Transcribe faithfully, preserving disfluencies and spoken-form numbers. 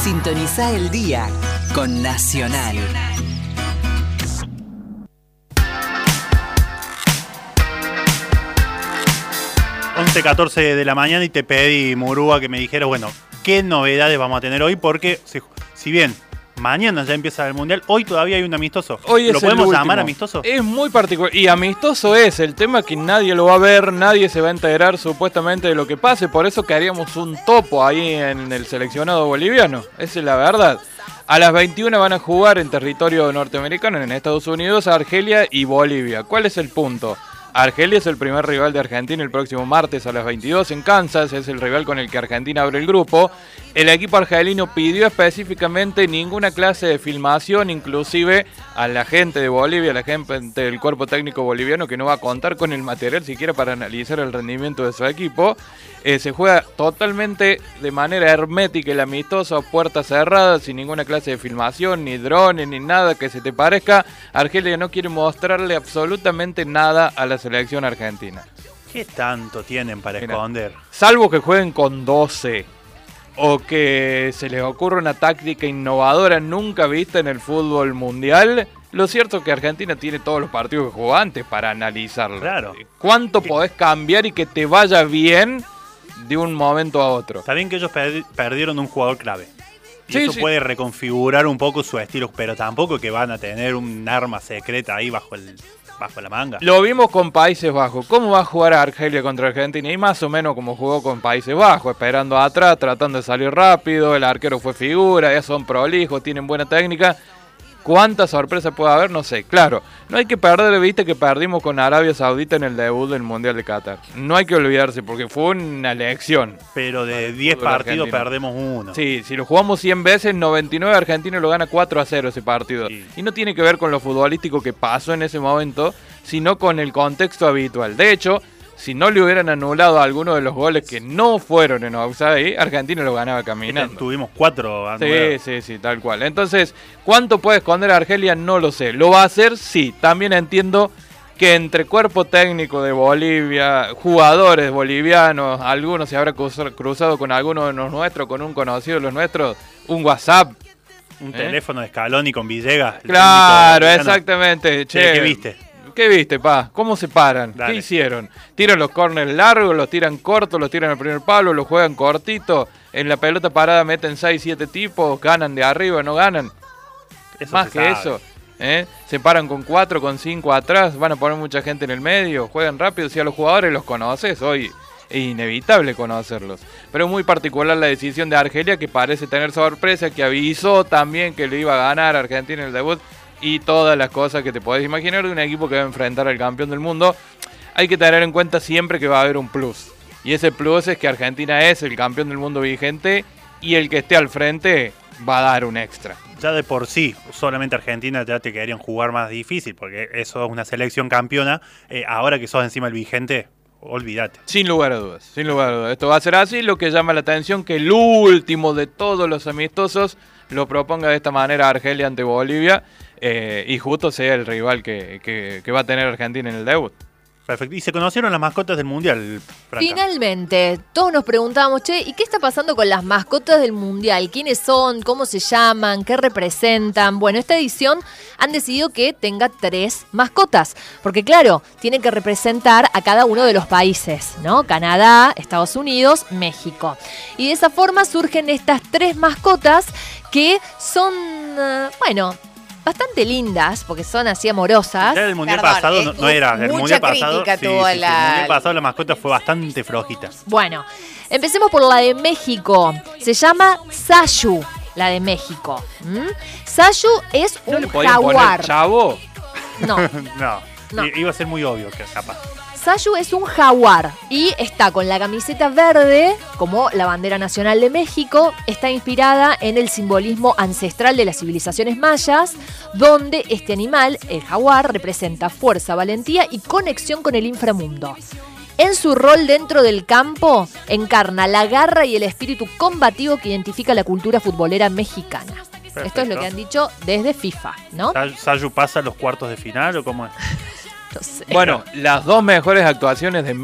Sintoniza el día con Nacional. once catorce de la mañana y te pedí, Murúa, que me dijera, bueno, ¿qué novedades vamos a tener hoy? Porque si, si bien mañana ya empieza el Mundial, hoy todavía hay un amistoso. Hoy es ¿Lo podemos el llamar último. amistoso? Es muy particular. Y amistoso es el tema, que nadie lo va a ver, nadie se va a enterar supuestamente de lo que pase. Por eso que haríamos un topo ahí en el seleccionado boliviano. Esa es la verdad. A las veintiuna van a jugar en territorio norteamericano, en Estados Unidos, Argelia y Bolivia. ¿Cuál es el punto? Argelia es el primer rival de Argentina el próximo martes a las veintidós en Kansas, es el rival con el que Argentina abre el grupo. El equipo argelino pidió específicamente ninguna clase de filmación, inclusive a la gente de Bolivia, a la gente del cuerpo técnico boliviano, que no va a contar con el material siquiera para analizar el rendimiento de su equipo. Eh, se juega totalmente de manera hermética el amistoso, a puertas cerradas, sin ninguna clase de filmación, ni drones, ni nada que se te parezca. Argelia no quiere mostrarle absolutamente nada a la selección argentina. ¿Qué tanto tienen para Mira, esconder? Salvo que jueguen con doce, o que se les ocurra una táctica innovadora nunca vista en el fútbol mundial. Lo cierto es que Argentina tiene todos los partidos que jugó antes para analizarlo. Claro. ¿Cuánto podés cambiar y que te vaya bien de un momento a otro? Está bien que ellos per- perdieron un jugador clave. Y Sí, eso sí. puede reconfigurar un poco su estilo, pero tampoco que van a tener un arma secreta ahí bajo el bajo la manga. Lo vimos con Países Bajos. ¿Cómo va a jugar Argelia contra Argentina? Y más o menos como jugó con Países Bajos, esperando atrás, tratando de salir rápido. El arquero fue figura, ya son prolijos, tienen buena técnica. ¿Cuánta sorpresa puede haber? No sé. Claro, no hay que perder de vista que perdimos con Arabia Saudita en el debut del Mundial de Qatar. No hay que olvidarse, porque fue una lección. Pero de el diez fútbol partidos argentino. perdemos uno. Sí, si lo jugamos cien veces, noventa y nueve Argentina lo gana cuatro a cero ese partido. Sí. Y no tiene que ver con lo futbolístico que pasó en ese momento, sino con el contexto habitual. De hecho, si no le hubieran anulado alguno de los goles que no fueron en offside, Argentina lo ganaba caminando. Tuvimos cuatro Sí, anulados. sí, sí, tal cual. Entonces, ¿cuánto puede esconder Argelia? No lo sé. ¿Lo va a hacer? Sí. También entiendo que entre cuerpo técnico de Bolivia, jugadores bolivianos, algunos se habrá cruz- cruzado con alguno de los nuestros, con un conocido de los nuestros, un WhatsApp. Un ¿Eh? teléfono de Scaloni con Villegas. el Claro, técnico boliviano. exactamente. Che, Che, ¿qué viste? ¿Qué viste, pa? ¿Cómo se paran? Dale. ¿Qué hicieron? ¿Tiran los corners largos, los tiran cortos, los tiran al primer palo, los juegan cortito? En la pelota parada meten seis, siete tipos, ganan de arriba, no ganan. Eso Más se que sabe. eso. ¿eh? Se paran con cuatro, con cinco atrás, van a poner mucha gente en el medio, juegan rápido. Si a los jugadores los conoces, hoy es inevitable conocerlos. Pero es muy particular la decisión de Argelia, que parece tener sorpresa, que avisó también que le iba a ganar a Argentina en el debut. Y todas las cosas que te podés imaginar de un equipo que va a enfrentar al campeón del mundo. Hay que tener en cuenta siempre que va a haber un plus. Y ese plus es que Argentina es el campeón del mundo vigente y el que esté al frente va a dar un extra. Ya de por sí, solamente Argentina ya te querían jugar más difícil, porque eso es una selección campeona. Eh, ahora que sos encima el vigente, olvídate. Sin lugar a dudas, sin lugar a dudas. Esto va a ser así. Lo que llama la atención que el último de todos los amistosos lo proponga de esta manera Argelia ante Bolivia. Eh, y justo sea el rival que, que, que va a tener Argentina en el debut. Perfecto. Y se conocieron las mascotas del Mundial, Franca. Finalmente, todos nos preguntábamos, che, ¿y qué está pasando con las mascotas del Mundial? ¿Quiénes son? ¿Cómo se llaman? ¿Qué representan? Bueno, esta edición han decidido que tenga tres mascotas, porque claro, tiene que representar a cada uno de los países, ¿no? Canadá, Estados Unidos, México. Y de esa forma surgen estas tres mascotas que son, uh, bueno... bastante lindas, porque son así amorosas. Ya el mundial Perdón, pasado eh, no, no era. El mucha mundial pasado. crítica Sí, tuvo sí, sí, la- el mundial pasado la mascota fue bastante flojita. Bueno, empecemos por la de México. Se llama Sayu, la de México. ¿Mm? Sayu es ¿No un le podían poner jaguar. chavo? No, No, No. i- iba a ser muy obvio que capaz. Sayu es un jaguar y está con la camiseta verde, como la bandera nacional de México. Está inspirada en el simbolismo ancestral de las civilizaciones mayas, donde este animal, el jaguar, representa fuerza, valentía y conexión con el inframundo. En su rol dentro del campo, encarna la garra y el espíritu combativo que identifica la cultura futbolera mexicana. Esto es Perfecto. lo que han dicho desde FIFA, ¿no? Say- ¿Sayu pasa a los cuartos de final o cómo es? No sé. Bueno, las dos mejores actuaciones de